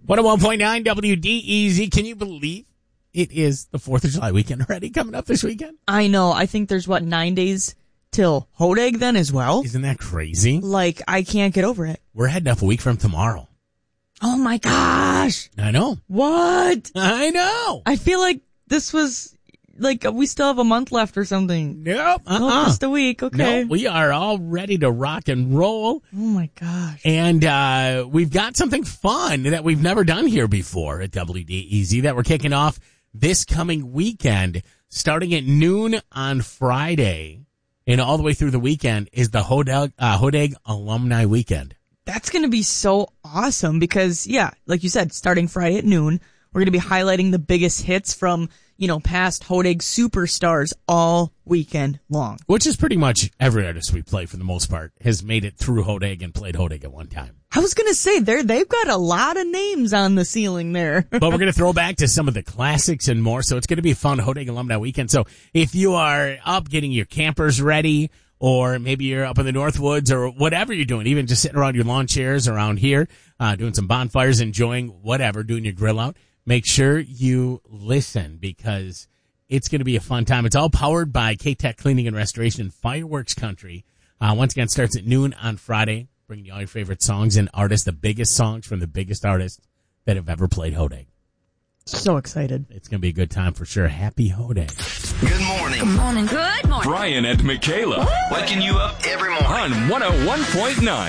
101.9 WDEZ. Can you believe it is the 4th of July weekend already coming up this weekend? I know. I think there's, 9 days till Hodag then as well? Isn't that crazy? Like, I can't get over it. We're heading up a week from tomorrow. Oh, my gosh. I know. What? I know. I feel like this was... we still have a month left or something. Nope. Oh, just a week. Okay. No, we are all ready to rock and roll. Oh, my gosh. And we've got something fun that we've never done here before at WDEZ that we're kicking off this coming weekend. Starting at noon on Friday and all the way through the weekend is the Hodag Alumni Weekend. That's going to be so awesome because, yeah, like you said, starting Friday at noon, we're going to be highlighting the biggest hits from... past Hodag superstars all weekend long. Which is pretty much every artist we play, for the most part, has made it through Hodag and played Hodag at one time. I was going to say, they've got a lot of names on the ceiling there. But we're going to throw back to some of the classics and more, so it's going to be a fun Hodag Alumni Weekend. So if you are up getting your campers ready, or maybe you're up in the Northwoods, or whatever you're doing, even just sitting around your lawn chairs around here, doing some bonfires, enjoying whatever, doing your grill out, make sure you listen because it's going to be a fun time. It's all powered by K-Tech Cleaning and Restoration in Fireworks Country. Once again, starts at noon on Friday, bringing you all your favorite songs and artists, the biggest songs from the biggest artists that have ever played Hodag. So excited. It's going to be a good time for sure. Happy Hodag. Good morning. Good morning. Good morning. Brian and Michaela. Waking you up every morning. On 101.9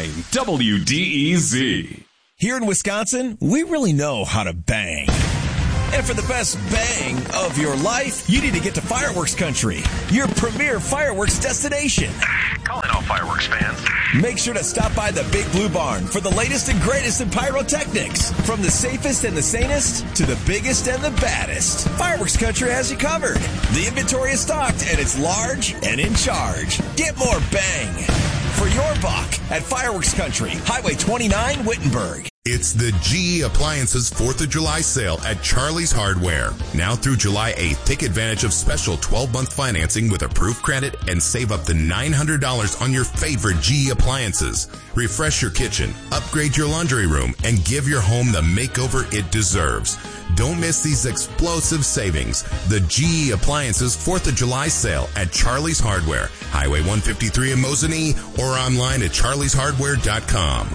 WDEZ. Here in Wisconsin, we really know how to bang. And for the best bang of your life, you need to get to Fireworks Country, your premier fireworks destination. Call in all fireworks fans. Make sure to stop by the Big Blue Barn for the latest and greatest in pyrotechnics. From the safest and the sanest to the biggest and the baddest, Fireworks Country has you covered. The inventory is stocked and it's large and in charge. Get more bang for your buck at Fireworks Country, Highway 29, Wittenberg. It's the GE Appliances 4th of July sale at Charlie's Hardware. Now through July 8th, take advantage of special 12-month financing with approved credit and save up to $900 on your favorite GE appliances. Refresh your kitchen, upgrade your laundry room, and give your home the makeover it deserves. Don't miss these explosive savings. The GE Appliances 4th of July sale at Charlie's Hardware, Highway 153 in Mosinee, or online at charlieshardware.com.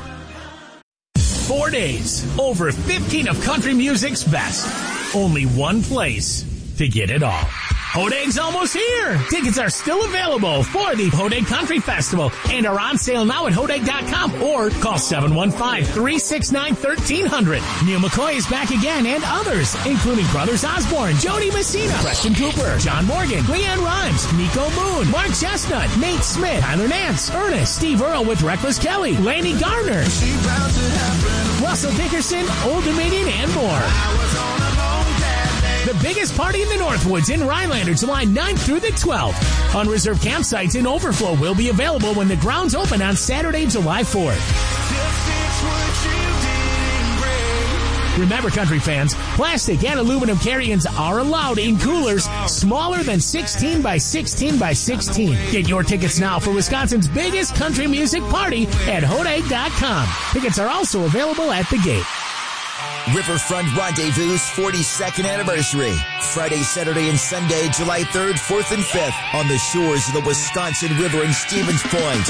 4 days, over 15 of country music's best. Only one place to get it all. Hodag's almost here. Tickets are still available for the Hodag Country Festival and are on sale now at Hodag.com or call 715-369-1300. Neil McCoy is back again and others, including Brothers Osborne, Jody Messina, Preston Cooper, John Morgan, Leanne Rhymes, Nico Moon, Mark Chestnut, Nate Smith, Tyler Nance, Ernest, Steve Earle with Reckless Kelly, Lanny Gardner, Russell Dickerson, Old Dominion, and more. The biggest party in the Northwoods in Rhinelander, July 9th through the 12th. Unreserved campsites in overflow will be available when the grounds open on Saturday, July 4th. Remember, country fans, plastic and aluminum carry-ins are allowed in coolers smaller than 16 by 16 by 16. Get your tickets now for Wisconsin's biggest country music party at Hodag.com. Tickets are also available at the gate. Riverfront Rendezvous' 42nd anniversary. Friday, Saturday, and Sunday, July 3rd, 4th, and 5th on the shores of the Wisconsin River in Stevens Point.